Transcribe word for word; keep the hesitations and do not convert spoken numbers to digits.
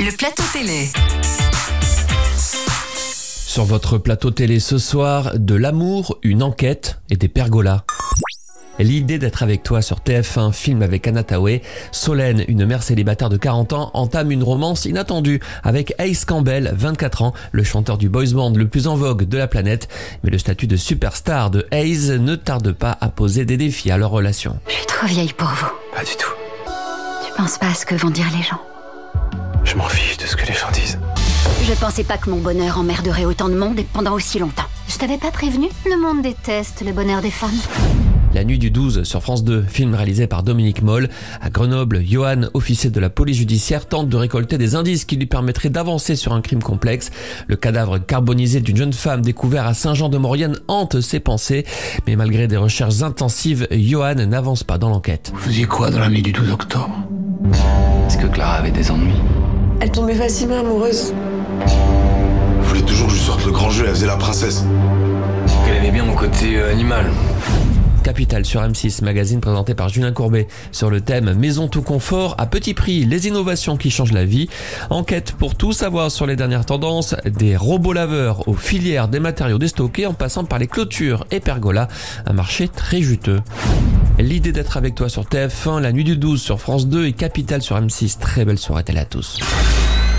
Le plateau télé. Sur votre plateau télé ce soir, de l'amour, une enquête et des pergolas. L'idée d'être avec toi sur T F un, film avec Anna Thaoué. Solène, une mère célibataire de quarante ans, entame une romance inattendue avec Ace Campbell, vingt-quatre ans, le chanteur du boys band le plus en vogue de la planète. Mais le statut de superstar de Ace ne tarde pas à poser des défis à leur relation. Je suis trop vieille pour vous. Pas du tout. Tu penses pas à ce que vont dire les gens? Je m'en fiche de ce que les gens disent. Je pensais pas que mon bonheur emmerderait autant de monde et pendant aussi longtemps. Je t'avais pas prévenu? Le monde déteste le bonheur des femmes. La nuit du douze sur France deux, film réalisé par Dominique Moll. À Grenoble, Johan, officier de la police judiciaire, tente de récolter des indices qui lui permettraient d'avancer sur un crime complexe. Le cadavre carbonisé d'une jeune femme découvert à Saint-Jean-de-Maurienne hante ses pensées. Mais malgré des recherches intensives, Johan n'avance pas dans l'enquête. Vous faisiez quoi dans la nuit du douze octobre? Est-ce que Clara avait des ennuis? Elle tombait facilement amoureuse. Je voulais toujours que je sorte le grand jeu, elle faisait la princesse. Elle aimait bien mon côté euh, animal. Capital sur M six, magazine présenté par Julien Courbet sur le thème Maison tout confort à petit prix, les innovations qui changent la vie. Enquête pour tout savoir sur les dernières tendances, des robots laveurs aux filières des matériaux déstockés en passant par les clôtures et pergolas, un marché très juteux. L'idée d'être avec toi sur T F un, la nuit du douze sur France deux et Capital sur M six. Très belle soirée télé à tous.